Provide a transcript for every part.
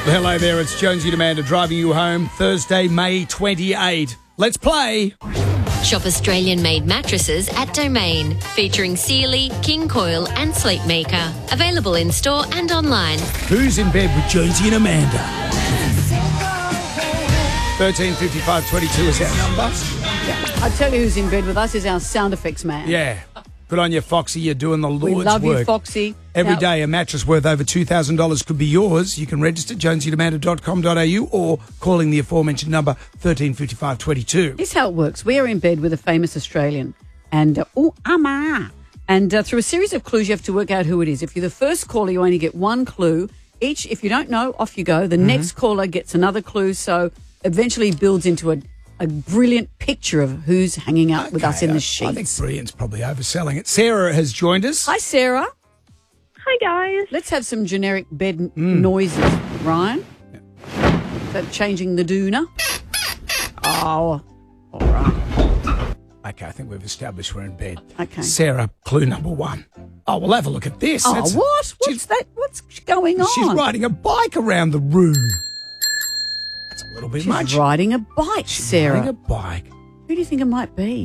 Hello there, it's Jonesy and Amanda driving you home Thursday, May 28. Let's play. Shop Australian-made mattresses at Domain, featuring Sealy, King Coil and Sleepmaker. Available in store and online. Who's in bed with Jonesy and Amanda? 135522 is our number. I tell you who's in bed with us is our sound effects man. Yeah. Good on you, Foxy. You're doing the Lord's work. We love you, Foxy. Every day a mattress worth over $2,000 could be yours. You can register at jonesyandamanda.com.au or calling the aforementioned number 135522. Here's how it works. We are in bed with a famous Australian. And, through a series of clues, you have to work out who it is. If you're the first caller, you only get one clue. Each, if you don't know, off you go. The next caller gets another clue. So eventually builds into a brilliant picture of who's hanging out with us in the sheets. I think brilliant's probably overselling it. Sarah has joined us. Hi, Sarah. Hi, guys. Let's have some generic bed noises. Ryan? Is that changing the doona? Oh, all right. Okay, I think we've established we're in bed. Okay. Sarah, clue number one. Oh, we'll have a look at this. Oh, what? What's that? What's going on? She's riding a bike around the room. That's a little bit much. She's riding a bike, Sarah. Riding a bike. Who do you think it might be?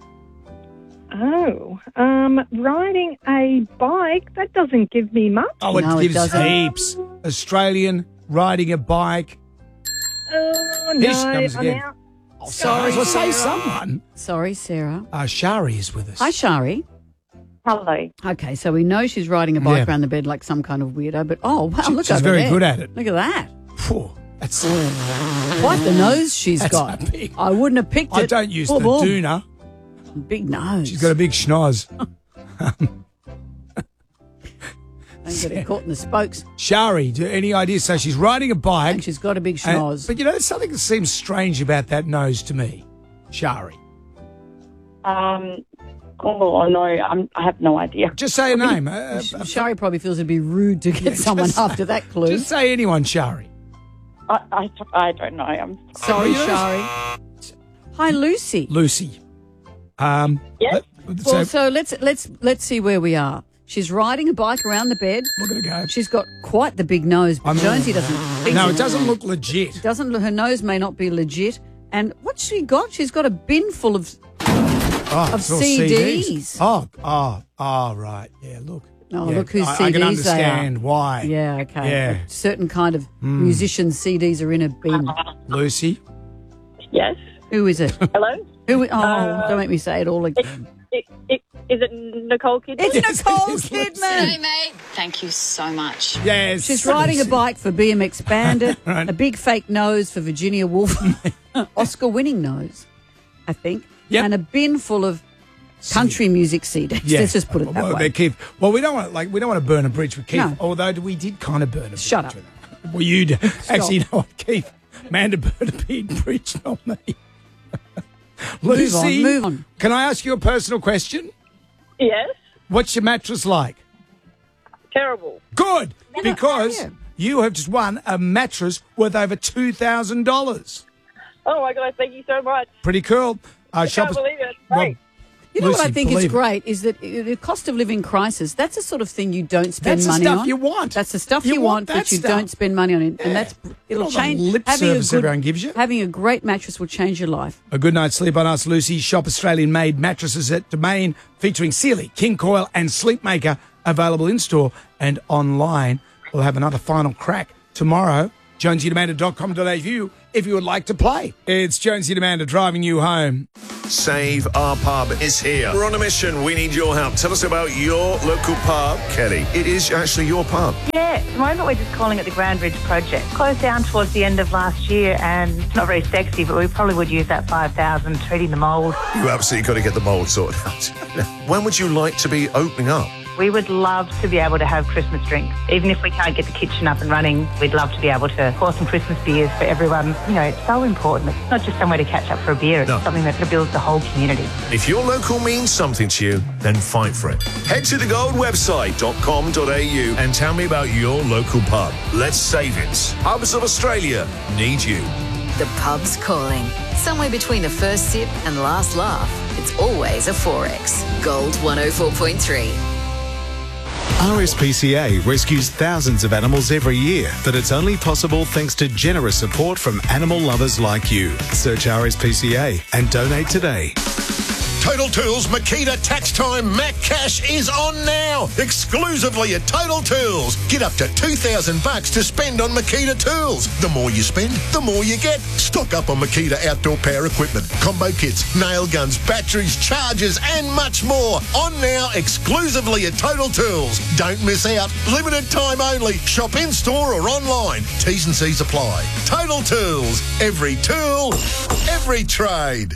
Riding a bike, that doesn't give me much. Oh, it No, it gives doesn't. heaps. Australian, riding a bike. No, Here she comes I'm again. out. Oh, sorry. Well, say someone. Sorry, Sarah. Shari is with us. Hi, Shari. Hello. Okay, so we know she's riding a bike Yeah. around the bed like some kind of weirdo, but look She's over very there. good at it. Look at that. Phew, that's Quite the nose she's That's got. a big- I wouldn't have picked it. I don't use Boom, the boom. doona. Big nose. She's got a big schnoz. Don't get it caught in the spokes. Shari, any ideas? So she's riding a bike. And she's got a big and- schnoz. but you know, there's something that seems strange about that nose to me. Shari. Oh, no, I have no idea. Just say a name. Shari probably feels it'd be rude to get someone just- after that clue. Just say anyone, Shari. I don't know. I'm Sorry, Yes. Shari. Hi, Lucy. Lucy. Yes? Well, so let's see where we are. She's riding a bike around the bed. look at her go. She's got quite the big nose, but Jonesy doesn't think No, so. it doesn't look legit. Her nose may not be legit. And what's she got? She's got a bin full of It's all CDs. Oh, right. Yeah, look. Oh, Yeah, look whose I CDs can understand they are. why. Yeah, okay. Yeah. A certain kind of musicians' CDs are in a bin. Lucy. Yes. Who is it? Hello? Don't make me say it all again. Is it Nicole Kidman? It's Nicole It is Kidman. mate. Thank you so much. Yes. She's riding a bike for BMX Bandit, Right. a big fake nose for Virginia Woolf, Oscar-winning nose, I think, Yep. and a bin full of country music CDs. Yeah. Let's just put it that well, way. Keith. Well, we don't want to burn a bridge with Keith. No. Although we did kind of burn a bridge. Shut up. with him. Well, you did. Actually, you know what, Keith? Amanda burned a big bridge, not me. Lucy, move on. Can I ask you a personal question? Yes. What's your mattress like? Terrible. Good, because yeah. you have just won a mattress worth over $2,000. Oh, my God. Thank you so much. Pretty cool. I can't believe it. Well, Great. You know what I Lucy, think is believe it. great is that the cost of living crisis, that's the sort of thing you don't spend That's the money stuff on. you want. That's the stuff You you want want, that but you stuff. don't spend money on it. And it'll All the change. lip service everyone gives you. Having a great mattress will change your life. A good night's sleep on us, Lucy. Shop Australian-made mattresses at Domain, featuring Sealy, King Coil and Sleepmaker, available in-store and online. We'll have another final crack tomorrow. JonesyAmanda.com.au if you would like to play. It's Jonesy and Amanda driving you home. Save Our Pub is here. We're on a mission. We need your help. Tell us about your local pub. Kelly, it is actually your pub. Yeah, at the moment we're just calling it the Grand Ridge Project. Closed down towards the end of last year and it's not very sexy, but we probably would use that 5,000 treating the mould. You absolutely got to get the mould sorted out. When would you like to be opening up? We would love to be able to have Christmas drinks. Even if we can't get the kitchen up and running, we'd love to be able to pour some Christmas beers for everyone. You know, it's so important. It's not just somewhere to catch up for a beer. It's No. something that builds the whole community. If your local means something to you, then fight for it. Head to thegoldwebsite.com.au and tell me about your local pub. Let's save it. Pubs of Australia need you. The pub's calling. Somewhere between the first sip and last laugh, it's always a 4X. Gold 104.3. RSPCA rescues thousands of animals every year, but it's only possible thanks to generous support from animal lovers like you. Search RSPCA and donate today. Total Tools Makita Tax Time Mac Cash is on now, exclusively at Total Tools. Get up to $2,000 to spend on Makita tools. The more you spend, the more you get. Stock up on Makita outdoor power equipment, combo kits, nail guns, batteries, chargers, and much more. On now, exclusively at Total Tools. Don't miss out. Limited time only. Shop in store or online. T's and C's apply. Total Tools. Every tool, every trade.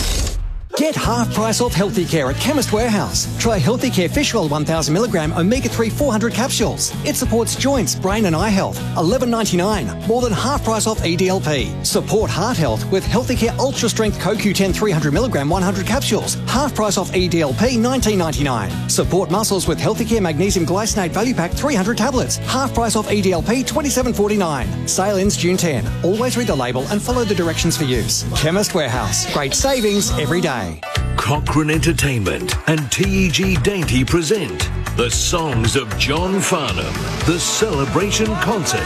Get half price off Healthy Care at Chemist Warehouse. Try Healthy Care Fish Oil 1000mg Omega-3 400 capsules. It supports joints, brain and eye health. $11.99. More than half price off EDLP. Support heart health with Healthy Care Ultra Strength CoQ10 300mg 100 capsules. Half price off EDLP $19.99. Support muscles with Healthy Care Magnesium Glycinate Value Pack 300 tablets. Half price off EDLP $27.49. Sale ends June 10. Always read the label and follow the directions for use. Chemist Warehouse. Great savings every day. Cochrane Entertainment and TEG Dainty present the Songs of John Farnham, the Celebration Concert.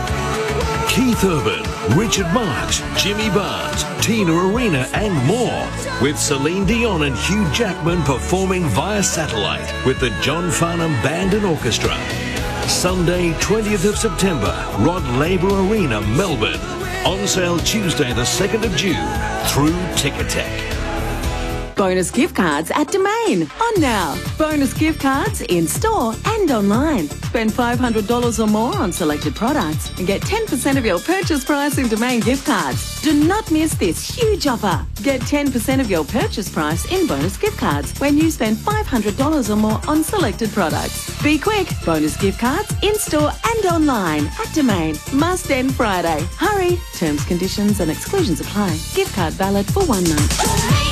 Keith Urban, Richard Marx, Jimmy Barnes, Tina Arena and more, with Celine Dion and Hugh Jackman performing via satellite with the John Farnham Band and Orchestra. Sunday, 20th of September, Rod Laver Arena, Melbourne. On sale Tuesday the 2nd of June through Ticketek. Bonus gift cards at Domain. On now. Bonus gift cards in store and online. Spend $500 or more on selected products and get 10% of your purchase price in Domain gift cards. Do not miss this huge offer. Get 10% of your purchase price in bonus gift cards when you spend $500 or more on selected products. Be quick. Bonus gift cards in store and online at Domain. Must end Friday. Hurry. Terms, conditions and exclusions apply. Gift card valid for 1 month.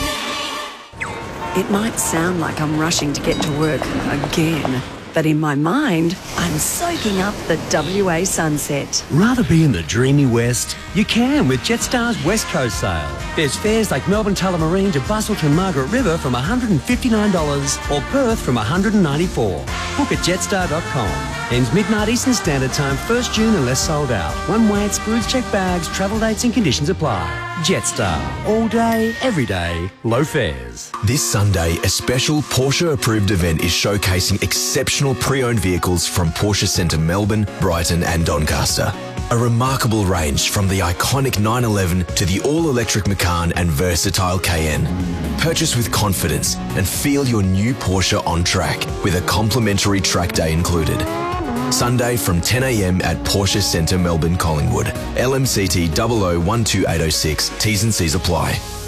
It might sound like I'm rushing to get to work again, but in my mind, I'm soaking up the WA sunset. Rather be in the dreamy west? You can with Jetstar's West Coast sale. There's fares like Melbourne Tullamarine to Busselton Margaret River from $159 or Perth from $194. Book at jetstar.com. Ends midnight Eastern Standard Time, 1st June unless sold out. One way excludes checked bags, travel dates and conditions apply. Jetstar. All day, every day, low fares. This Sunday, a special Porsche-approved event is showcasing exceptional pre-owned vehicles from Porsche Centre Melbourne, Brighton and Doncaster. A remarkable range from the iconic 911 to the all-electric Macan and versatile Cayenne. Purchase with confidence and feel your new Porsche on track with a complimentary track day included. Sunday from 10 a.m. at Porsche Centre Melbourne Collingwood. LMCT 001286. T's and C's apply.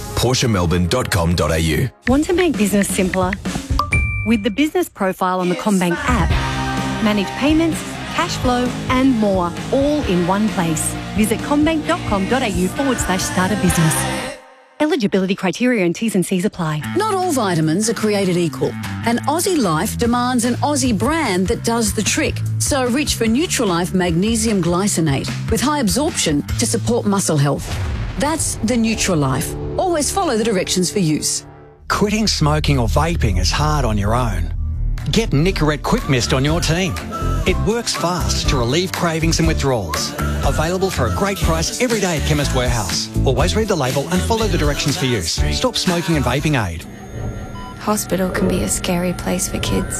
PorscheMelbourne.com.au. Want to make business simpler? With the business profile on the CommBank app, manage payments, cash flow and more, all in one place. Visit commbank.com.au/start a business. Eligibility criteria and T's and C's apply. Not all vitamins are created equal, and Aussie Life demands an Aussie brand that does the trick. So reach for Nutrilife Magnesium Glycinate with high absorption to support muscle health. That's the Nutrilife. Always follow the directions for use. Quitting smoking or vaping is hard on your own. Get Nicorette Quick Mist on your team. It works fast to relieve cravings and withdrawals. Available for a great price every day at Chemist Warehouse. Always read the label and follow the directions for use. Stop smoking and vaping aid. Hospital can be a scary place for kids.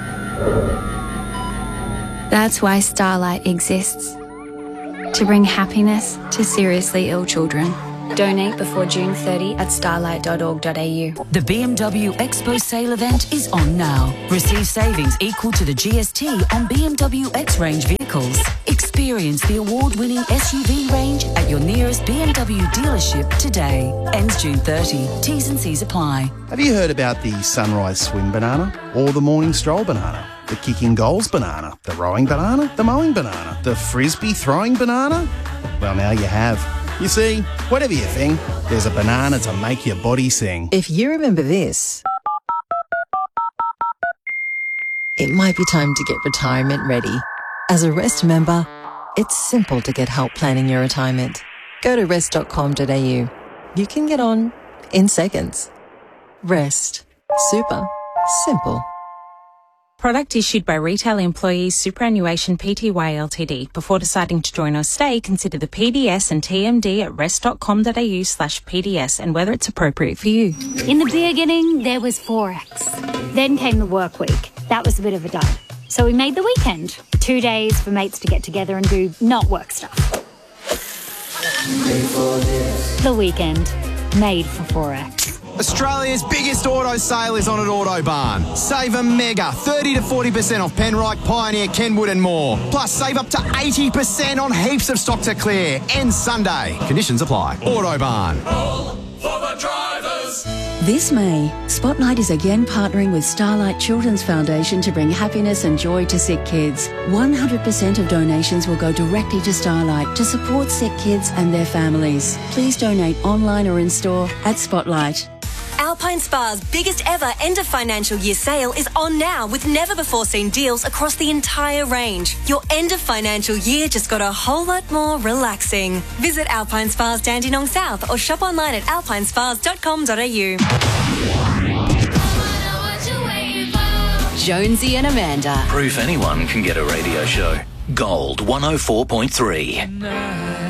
That's why Starlight exists. To bring happiness to seriously ill children. Donate before June 30 at starlight.org.au. The BMW Expo sale event is on now. Receive savings equal to the GST on BMW X-Range vehicles. Experience the award-winning SUV range at your nearest BMW dealership today. Ends June 30. T's and C's apply. Have you heard about the sunrise swim banana or the morning stroll banana? The kicking goals banana, the rowing banana, the mowing banana, the frisbee throwing banana? Well, now you have. You see, whatever you think, there's a banana to make your body sing. If you remember this, it might be time to get retirement ready. As a Rest member, it's simple to get help planning your retirement. Go to rest.com.au. You can get on in seconds. Rest. Super simple. Product issued by Retail Employees Superannuation Pty Ltd. Before deciding to join or stay, consider the PDS and TMD at rest.com.au/PDS and whether it's appropriate for you. In the beginning, there was Forex. Then came the work week. That was a bit of a dud. So we made the weekend. 2 days for mates to get together and do not work stuff. The weekend. Made for Forex. Australia's biggest auto sale is on at Autobarn. Save a mega 30 to 40% off Penrite, Pioneer, Kenwood and more. Plus save up to 80% on heaps of stock to clear. Ends Sunday. Conditions apply. Autobarn. For the drivers. This May, Spotlight is again partnering with Starlight Children's Foundation to bring happiness and joy to sick kids. 100% of donations will go directly to Starlight to support sick kids and their families. Please donate online or in store at Spotlight. Alpine Spa's biggest ever end of financial year sale is on now with never before seen deals across the entire range. Your end of financial year just got a whole lot more relaxing. Visit Alpine Spa's Dandenong South or shop online at alpinespas.com.au. Jonesy and Amanda. Proof anyone can get a radio show. Gold 104.3.